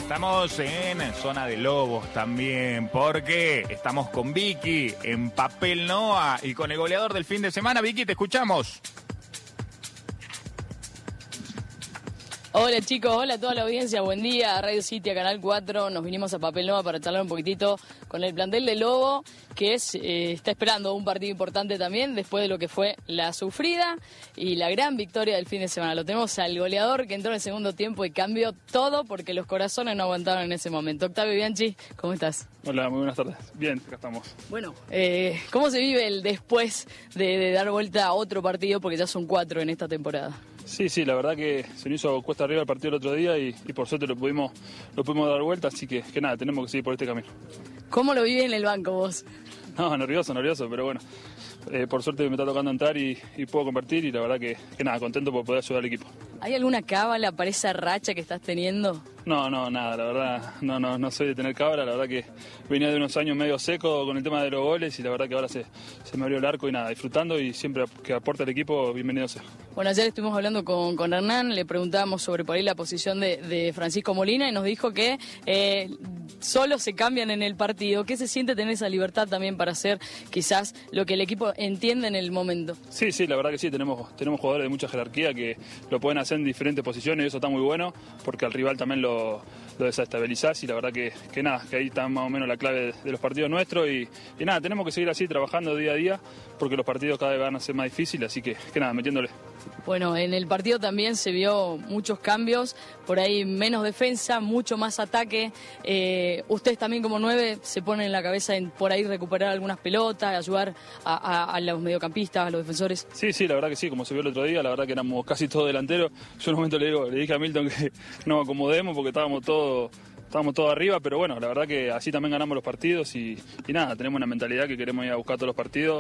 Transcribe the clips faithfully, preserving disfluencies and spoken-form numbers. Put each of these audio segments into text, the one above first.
Estamos en Zona de Lobos también, porque estamos con Vicky en Papel Noa y con el goleador del fin de semana. Vicky, te escuchamos. Hola chicos, hola a toda la audiencia, buen día, a Radio City, a Canal cuatro, nos vinimos a Papel Noa para charlar un poquitito con el plantel de Lobo, que es, eh, está esperando un partido importante también, después de lo que fue la sufrida y la gran victoria del fin de semana. Lo tenemos al goleador que entró en el segundo tiempo y cambió todo porque los corazones no aguantaron en ese momento. Octavio Bianchi, ¿cómo estás? Hola, muy buenas tardes. Bien, acá estamos. Bueno, eh, ¿cómo se vive el después de, de dar vuelta a otro partido? Porque ya son cuatro en esta temporada. Sí, sí, la verdad que se nos hizo cuesta arriba el partido el otro día y, y por suerte lo pudimos, lo pudimos dar vuelta, así que, que nada, tenemos que seguir por este camino. ¿Cómo lo vive en el banco vos? No, nervioso, nervioso, pero bueno, eh, por suerte me está tocando entrar y, y puedo convertir y la verdad que, que nada, contento por poder ayudar al equipo. ¿Hay alguna cábala para esa racha que estás teniendo? No, no, nada, la verdad, no, no, no soy de tener cabra, la verdad que venía de unos años medio seco con el tema de los goles y la verdad que ahora se, se me abrió el arco y nada, disfrutando y siempre que aporta el equipo, bienvenido sea. Bueno, ayer estuvimos hablando con, con Hernán, le preguntábamos sobre por ahí la posición de, de Francisco Molina y nos dijo que eh, solo se cambian en el partido. ¿Qué se siente tener esa libertad también para hacer quizás lo que el equipo entiende en el momento? Sí, sí, la verdad que sí, tenemos, tenemos jugadores de mucha jerarquía que lo pueden hacer en diferentes posiciones y eso está muy bueno porque al rival también lo, lo desestabilizás y la verdad que, que nada, que ahí está más o menos la clave de, de los partidos nuestros y, y nada, tenemos que seguir así trabajando día a día porque los partidos cada vez van a ser más difíciles, así que, que nada, metiéndole. Bueno, en el partido también se vio muchos cambios, por ahí menos defensa, mucho más ataque. Eh, ustedes también como nueve se ponen en la cabeza en por ahí recuperar algunas pelotas, ayudar a, a, a los mediocampistas, a los defensores. Sí, sí, la verdad que sí, como se vio el otro día, la verdad que éramos casi todos delanteros. Yo en un momento le, digo, le dije a Milton que nos acomodemos porque estábamos todos... Estábamos todos arriba, pero bueno, la verdad que así también ganamos los partidos y, y nada, tenemos una mentalidad que queremos ir a buscar todos los partidos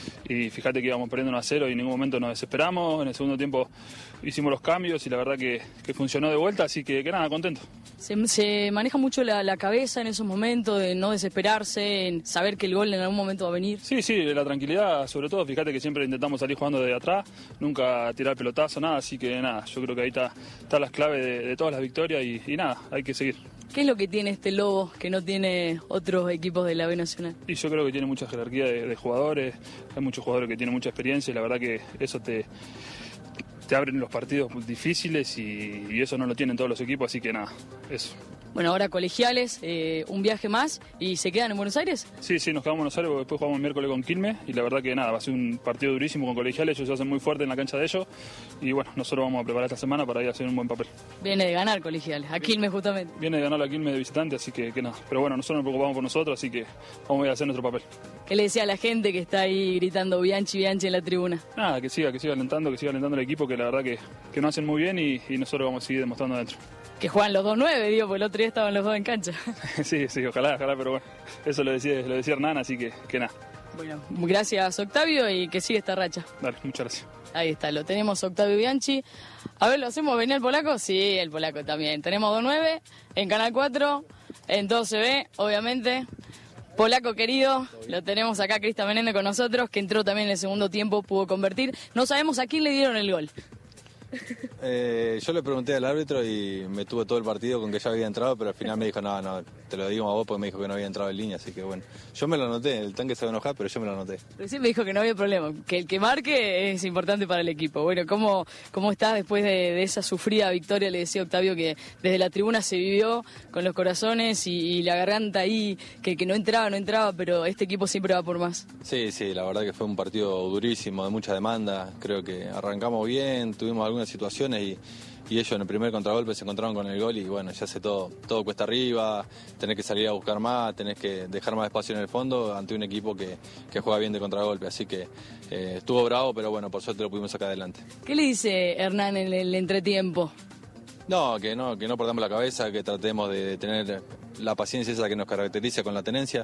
y fíjate que íbamos perdiendo uno a cero y en ningún momento nos desesperamos, en el segundo tiempo hicimos los cambios y la verdad que, que funcionó de vuelta, así que, que nada, contento. Se, se maneja mucho la, la cabeza en esos momentos de no desesperarse, en saber que el gol en algún momento va a venir. Sí, sí, la tranquilidad sobre todo, fíjate que siempre intentamos salir jugando de atrás, nunca tirar pelotazo, nada, así que nada, yo creo que ahí está, está las claves de, de todas las victorias y, y nada, hay que seguir. ¿Qué es lo que tiene este Lobo que no tiene otros equipos de la B Nacional? Y yo creo que tiene mucha jerarquía de, de jugadores, hay muchos jugadores que tienen mucha experiencia y la verdad que eso te, te abren los partidos difíciles y, y eso no lo tienen todos los equipos, así que nada, eso. Bueno, ahora colegiales, eh, un viaje más y ¿se quedan en Buenos Aires? Sí, sí, nos quedamos en Buenos Aires porque después jugamos el miércoles con Quilmes y la verdad que nada, va a ser un partido durísimo con colegiales, ellos se hacen muy fuerte en la cancha de ellos y bueno, nosotros vamos a preparar esta semana para ir a hacer un buen papel. Viene de ganar colegiales, a Quilmes justamente. Viene de ganar a Quilmes de visitante, así que, que nada, pero bueno, nosotros nos preocupamos por nosotros, así que vamos a ir a hacer nuestro papel. ¿Qué le decía a la gente que está ahí gritando Bianchi, Bianchi en la tribuna? Nada, que siga, que siga alentando, que siga alentando al equipo, que la verdad que, que nos hacen muy bien y, y nosotros vamos a seguir demostrando adentro. Que juegan los dos nueve, digo, porque el otro día estaban los dos en cancha. Sí, sí, ojalá, ojalá, pero bueno, eso lo decía, lo decía Hernán, así que, que nada. Bueno, gracias Octavio y que siga esta racha. Dale, muchas gracias. Ahí está, lo tenemos Octavio Bianchi. A ver, ¿lo hacemos venir el polaco? Sí, el polaco también. Tenemos dos nueve en Canal cuatro, en todo se ve, obviamente. Polaco querido, lo tenemos acá Cristian Menéndez con nosotros, que entró también en el segundo tiempo, pudo convertir. No sabemos a quién le dieron el gol. Eh, yo le pregunté al árbitro y me tuvo todo el partido con que ya había entrado, pero al final me dijo, no, no, te lo digo a vos porque me dijo que no había entrado en línea, así que bueno, yo me lo anoté, el tanque se va a enojar, pero yo me lo anoté. Recién me dijo que no había problema, que el que marque es importante para el equipo. Bueno, ¿cómo, cómo estás después de, de esa sufrida victoria? Le decía Octavio que desde la tribuna se vivió con los corazones y, y la garganta ahí, que, que no entraba, no entraba, pero este equipo siempre va por más. Sí, sí, la verdad que fue un partido durísimo, de mucha demanda, creo que arrancamos bien, tuvimos algunas situaciones y, y ellos en el primer contragolpe se encontraron con el gol y bueno, ya hace todo, todo cuesta arriba, tenés que salir a buscar más, tenés que dejar más espacio en el fondo ante un equipo que, que juega bien de contragolpe, así que eh, estuvo bravo, pero bueno, por suerte lo pudimos sacar adelante. ¿Qué le dice Hernán en el entretiempo? No, que no, que no perdamos la cabeza, que tratemos de tener la paciencia esa que nos caracteriza con la tenencia